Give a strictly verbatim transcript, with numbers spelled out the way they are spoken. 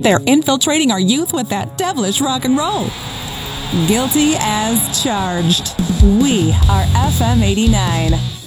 They're infiltrating our youth with that devilish rock and roll. Guilty as charged. We are F M eighty-nine.